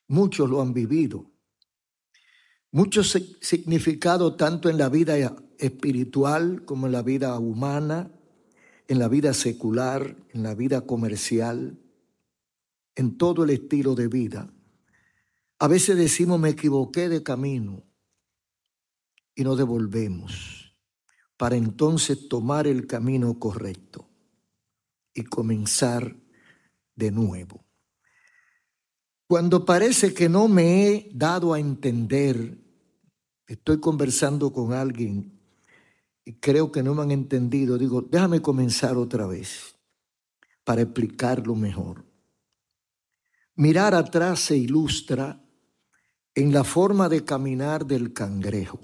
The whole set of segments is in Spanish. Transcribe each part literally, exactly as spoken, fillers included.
Muchos lo han vivido. Muchos significados tanto en la vida espiritual como en la vida humana, en la vida secular, en la vida comercial, en todo el estilo de vida. A veces decimos me equivoqué de camino y nos devolvemos para entonces tomar el camino correcto y comenzar de nuevo. Cuando parece que no me he dado a entender, estoy conversando con alguien y creo que no me han entendido, digo, déjame comenzar otra vez para explicarlo mejor. Mirar atrás se ilustra en la forma de caminar del cangrejo.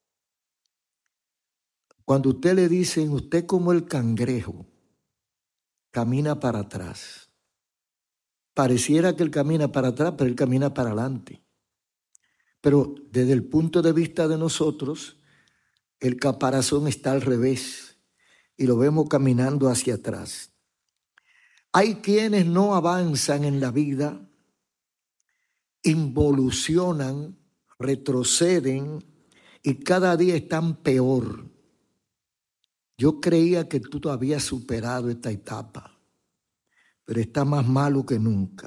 Cuando usted le dicen, usted como el cangrejo, camina para atrás. Pareciera que él camina para atrás, pero él camina para adelante. Pero desde el punto de vista de nosotros, el caparazón está al revés y lo vemos caminando hacia atrás. Hay quienes no avanzan en la vida, involucionan, retroceden y cada día están peor. Yo creía que tú habías superado esta etapa, pero está más malo que nunca.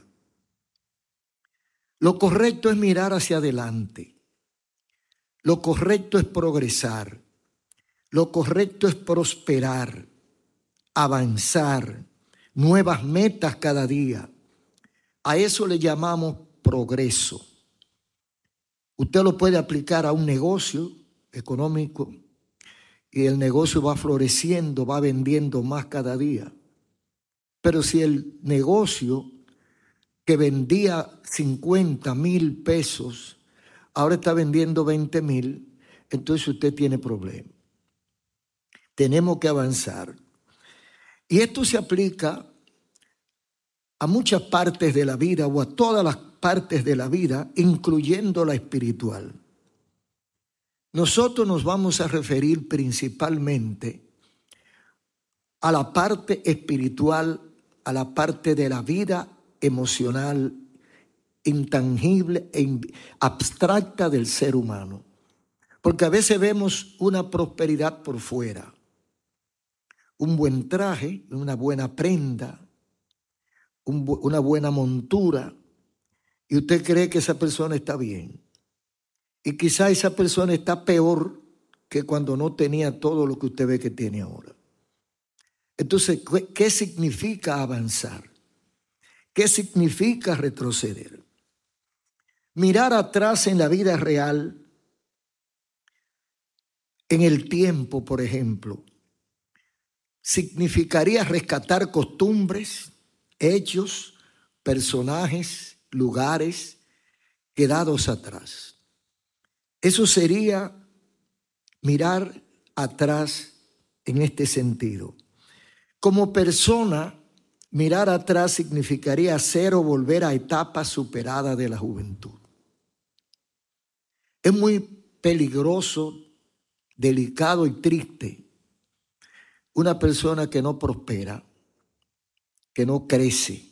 Lo correcto es mirar hacia adelante. Lo correcto es progresar. Lo correcto es prosperar, avanzar, nuevas metas cada día. A eso le llamamos progreso. Usted lo puede aplicar a un negocio económico y el negocio va floreciendo, va vendiendo más cada día. Pero si el negocio que vendía cincuenta mil pesos, ahora está vendiendo veinte mil, entonces usted tiene problemas. Tenemos que avanzar. Y esto se aplica a muchas partes de la vida o a todas las partes de la vida, incluyendo la espiritual. Nosotros nos vamos a referir principalmente a la parte espiritual, a la parte de la vida emocional, intangible e abstracta del ser humano. Porque a veces vemos una prosperidad por fuera, un buen traje, una buena prenda, un, una buena montura, y usted cree que esa persona está bien. Y quizá esa persona está peor que cuando no tenía todo lo que usted ve que tiene ahora. Entonces, ¿qué significa avanzar? ¿Qué significa retroceder? Mirar atrás en la vida real, en el tiempo, por ejemplo, significaría rescatar costumbres, hechos, personajes, lugares quedados atrás. Eso sería mirar atrás en este sentido. Como persona, mirar atrás significaría hacer o volver a etapas superadas de la juventud. Es muy peligroso, delicado y triste una persona que no prospera, que no crece.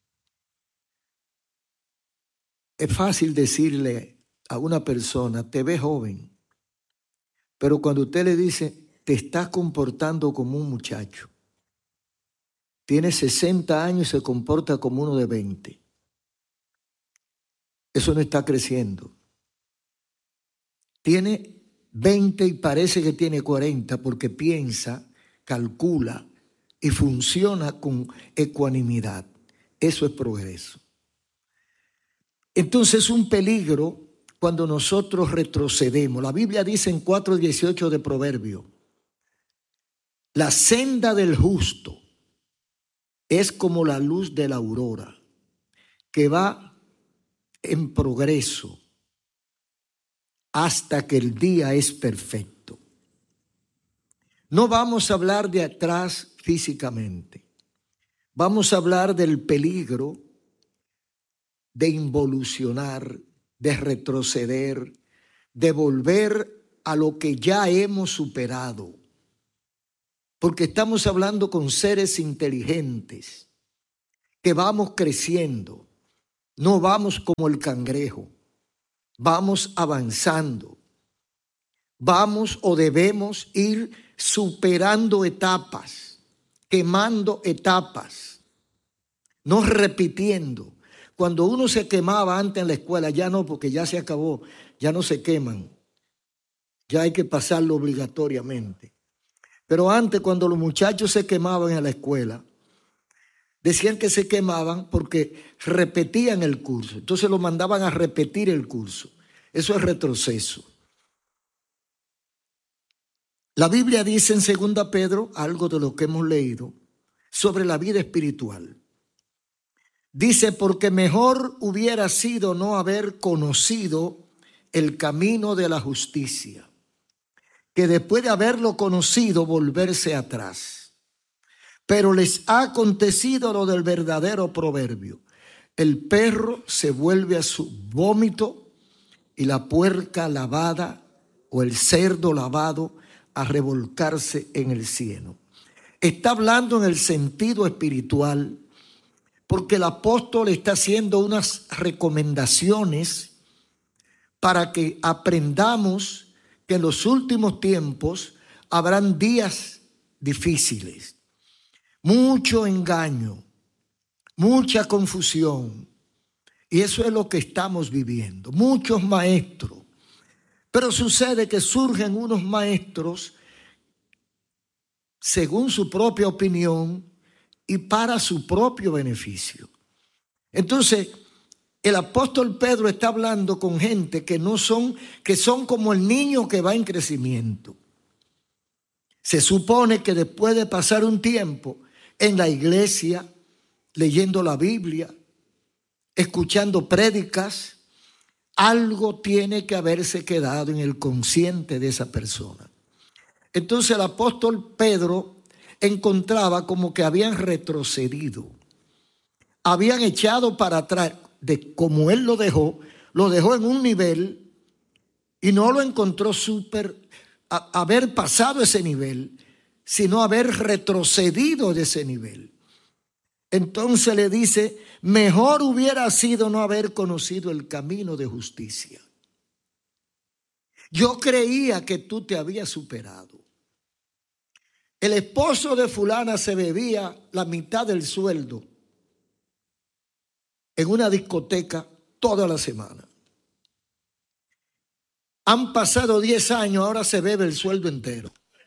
Es fácil decirle a una persona, te ves joven, pero cuando usted le dice, te estás comportando como un muchacho, tiene sesenta años y se comporta como uno de veinte. Eso no está creciendo. Tiene veinte y parece que tiene cuarenta porque piensa, calcula y funciona con ecuanimidad. Eso es progreso. Entonces es un peligro cuando nosotros retrocedemos. La Biblia dice en cuatro dieciocho de Proverbio, la senda del justo es como la luz de la aurora, que va en progreso hasta que el día es perfecto. No vamos a hablar de atrás físicamente. Vamos a hablar del peligro de involucionar, de retroceder, de volver a lo que ya hemos superado. Porque estamos hablando con seres inteligentes que vamos creciendo. No vamos como el cangrejo, vamos avanzando. Vamos o debemos ir superando etapas, quemando etapas, no repitiendo. Cuando uno se quemaba antes en la escuela, ya no, porque ya se acabó, ya no se queman, ya hay que pasarlo obligatoriamente. Pero antes, cuando los muchachos se quemaban en la escuela, decían que se quemaban porque repetían el curso. Entonces lo mandaban a repetir el curso. Eso es retroceso. La Biblia dice en segunda Pedro, algo de lo que hemos leído, sobre la vida espiritual. Dice, porque mejor hubiera sido no haber conocido el camino de la justicia, que después de haberlo conocido volverse atrás. Pero les ha acontecido lo del verdadero proverbio. El perro se vuelve a su vómito y la puerca lavada o el cerdo lavado a revolcarse en el cieno. Está hablando en el sentido espiritual, porque el apóstol está haciendo unas recomendaciones para que aprendamos que en los últimos tiempos habrán días difíciles, mucho engaño, mucha confusión, y eso es lo que estamos viviendo, muchos maestros. Pero sucede que surgen unos maestros según su propia opinión y para su propio beneficio. Entonces, el apóstol Pedro está hablando con gente que no son, que son como el niño que va en crecimiento. Se supone que después de pasar un tiempo en la iglesia, leyendo la Biblia, escuchando prédicas, algo tiene que haberse quedado en el consciente de esa persona. Entonces el apóstol Pedro encontraba como que habían retrocedido, habían echado para atrás, de como él lo dejó, lo dejó en un nivel y no lo encontró súper, haber pasado ese nivel, sino haber retrocedido de ese nivel. Entonces le dice, mejor hubiera sido no haber conocido el camino de justicia. Yo creía que tú te habías superado. El esposo de fulana se bebía la mitad del sueldo en una discoteca toda la semana. Han pasado diez años, ahora se bebe el sueldo entero.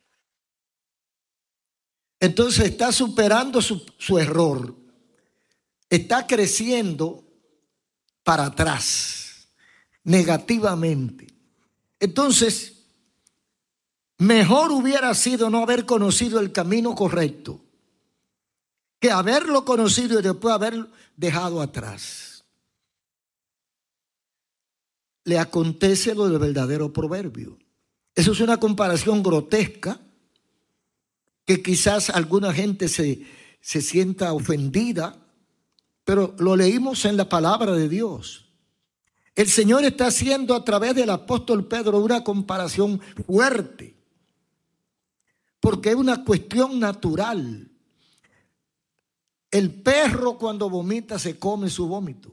Entonces está superando su, su error. Está creciendo para atrás, negativamente. Entonces, mejor hubiera sido no haber conocido el camino correcto que haberlo conocido y después haberlo dejado atrás. Le acontece lo del verdadero proverbio. Eso es una comparación grotesca que quizás alguna gente se, se sienta ofendida, pero lo leímos en la palabra de Dios. El Señor está haciendo a través del apóstol Pedro una comparación fuerte, porque es una cuestión natural. El perro cuando vomita se come su vómito.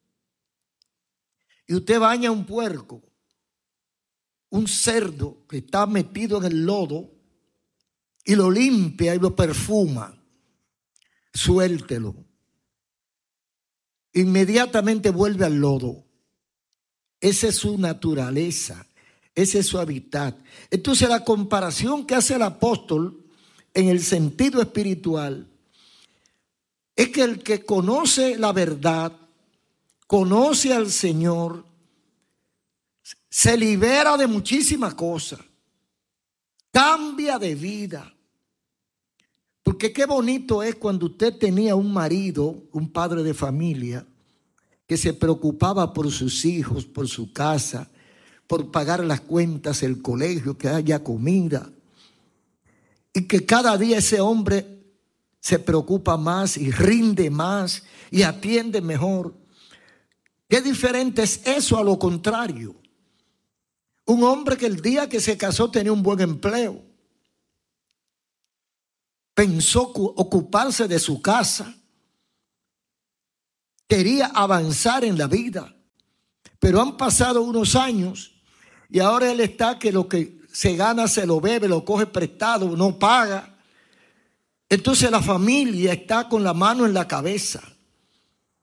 Y usted baña un puerco, un cerdo que está metido en el lodo y lo limpia y lo perfuma. Suéltelo. Inmediatamente vuelve al lodo. Esa es su naturaleza, ese es su hábitat. Entonces la comparación que hace el apóstol en el sentido espiritual es que el que conoce la verdad, conoce al Señor, se libera de muchísimas cosas, cambia de vida. Porque qué bonito es cuando usted tenía un marido, un padre de familia, que se preocupaba por sus hijos, por su casa, por pagar las cuentas, el colegio, que haya comida. Y que cada día ese hombre se preocupa más y rinde más y atiende mejor. Qué diferente es eso a lo contrario. Un hombre que el día que se casó tenía un buen empleo. Pensó ocuparse de su casa. quería avanzar en la vida. Pero han pasado unos años y ahora él está que lo que se gana se lo bebe, lo coge prestado, no paga. Entonces la familia está con la mano en la cabeza.